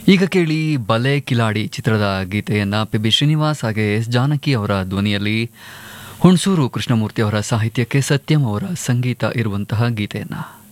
ಈಗ ಕೇಳಿ ಬಲೆ ಕಿಲಾಡಿ ಚಿತ್ರದ ಗೀತೆಯನ್ನ ಪಿ.ಬಿ. ಶ್ರೀನಿವಾಸ್ ಹಾಗೆ ಎಸ್ ಜಾನಕಿ ಅವರ ಧ್ವನಿಯಲ್ಲಿ, ಹುಣಸೂರು ಕೃಷ್ಣಮೂರ್ತಿ ಅವರ ಸಾಹಿತ್ಯಕ್ಕೆ ಸತ್ಯಂ ಅವರ ಸಂಗೀತ ಇರುವಂತಹ ಗೀತೆಯನ್ನ